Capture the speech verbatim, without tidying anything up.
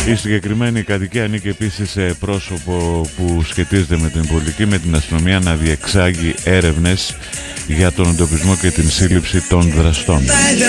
Η συγκεκριμένη κατοικία ανήκει επίσης σε πρόσωπο που σχετίζεται με την πολιτική, με την αστυνομία να διεξάγει έρευνες για τον εντοπισμό και την σύλληψη των δραστών.